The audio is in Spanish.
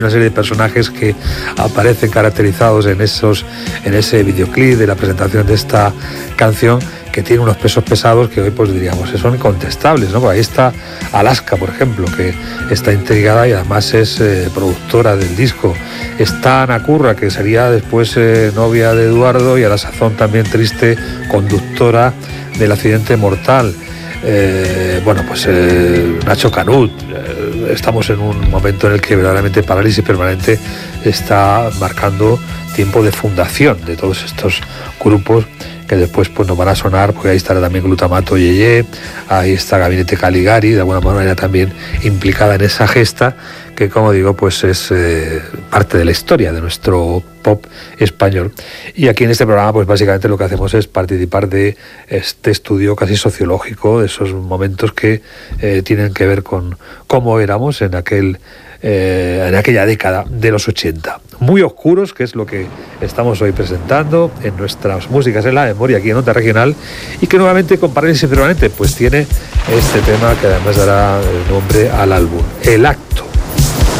una serie de personajes que aparecen caracterizados en ese videoclip de la presentación de esta canción, que tiene unos pesos pesados que hoy pues diríamos son incontestables, ¿no? Pues ahí está Alaska, por ejemplo, que está intrigada y además es productora del disco. Está Ana Curra, que sería después novia de Eduardo y a la sazón también triste conductora del accidente mortal. Nacho Canut. Estamos en un momento en el que verdaderamente Parálisis Permanente está marcando tiempo de fundación de todos estos grupos que después pues nos van a sonar, porque ahí estará también Glutamato Yeye, ahí está Gabinete Caligari, de alguna manera también implicada en esa gesta que, como digo, pues es parte de la historia de nuestro pop español. Y aquí en este programa pues básicamente lo que hacemos es participar de este estudio casi sociológico de esos momentos que tienen que ver con cómo éramos en aquella década de los 80. Muy oscuros, que es lo que estamos hoy presentando en nuestras músicas en la memoria aquí en Onda Regional, y que nuevamente con Parálisis Permanente pues tiene este tema que además dará el nombre al álbum, El Acto.